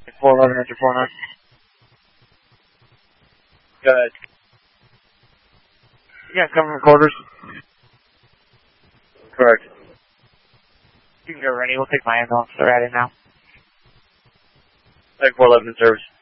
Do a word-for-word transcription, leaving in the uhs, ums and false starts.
four eleven enter four nine. Go ahead. Yeah, government quarters. Correct. You can go ready. We'll take my ambulance. They're at it now. Like four eleven in service.